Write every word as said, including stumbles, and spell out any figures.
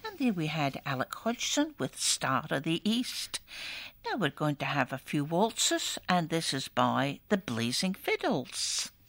And then we had Alec Hodgson with Star of the East. Now we're going to have a few waltzes, and this is by the Blazing Fiddles.